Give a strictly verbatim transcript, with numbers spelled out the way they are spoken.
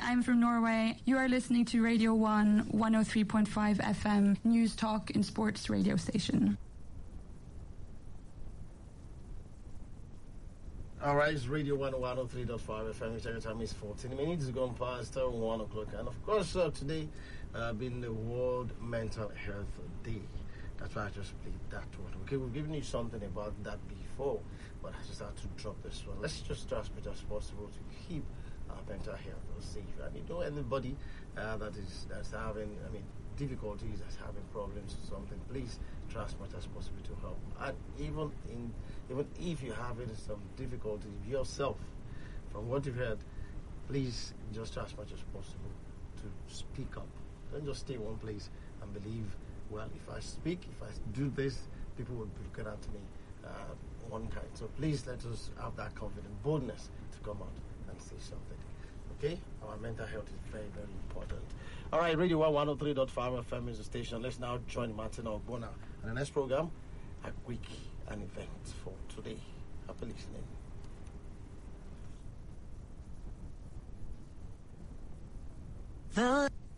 I'm from Norway. You are listening to Radio one, one oh three point five F M, News Talk and Sports radio station. All right, it's Radio one, one oh three point five F M. Every time is fourteen minutes gone past uh, one o'clock. And of course, uh, today uh, being the World Mental Health Day. That's why I just played that one. Okay, we've given you something about that before, but I just had to drop this one. Let's just try as much as possible to keep our mental health safe. And you know, anybody uh, that is that's having, I mean, difficulties, that's having problems or something, please try as much as possible to help. And even in even if you're having some difficulty yourself, from what you've heard, please just try as much as possible to speak up. Don't just stay in one place and believe, well, if I speak, if I do this, people will be looking at me uh, one kind. So please let us have that confidence, boldness to come out and say something. Okay? Our mental health is very, very important. All right, Radio one, one oh three point five F M is the station. Let's now join Martin Ogbonna. And the next program, a quick an event for today. Happy listening. The